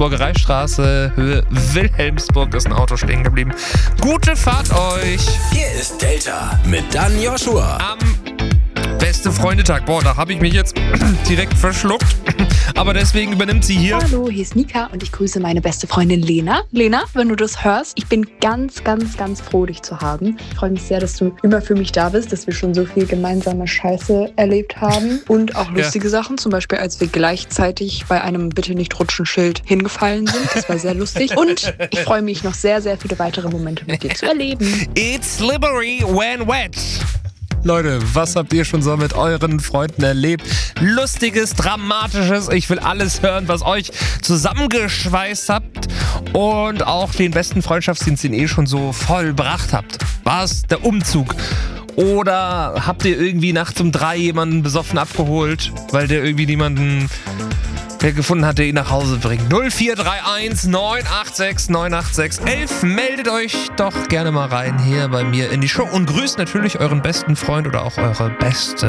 Burgereistraße, Höhe Wilhelmsburg ist ein Auto stehen geblieben. Gute Fahrt euch! Hier ist Delta mit Dan Joshua. Am Beste Freundetag. Boah, da habe ich mich jetzt direkt verschluckt. Aber deswegen übernimmt sie hier. Hallo, hier ist Nika und ich grüße meine beste Freundin Lena. Lena, wenn du das hörst, ich bin ganz, ganz, ganz froh, dich zu haben. Ich freue mich sehr, dass du immer für mich da bist, dass wir schon so viel gemeinsame Scheiße erlebt haben. Und auch lustige Sachen, zum Beispiel als wir gleichzeitig bei einem Bitte-nicht-rutschen-Schild hingefallen sind. Das war sehr lustig. Und ich freue mich noch sehr, sehr viele weitere Momente mit dir zu erleben. It's slippery when wet. Leute, was habt ihr schon so mit euren Freunden erlebt? Lustiges, Dramatisches. Ich will alles hören, was euch zusammengeschweißt habt. Und auch den besten Freundschaftsdienst, den ihr schon so vollbracht habt. War es der Umzug? Oder habt ihr irgendwie nachts um 3 jemanden besoffen abgeholt, weil der irgendwie niemanden gefunden hat, der ihn nach Hause bringt? 0431 986 986 11. Meldet euch doch gerne mal rein hier bei mir in die Show und grüßt natürlich euren besten Freund oder auch eure beste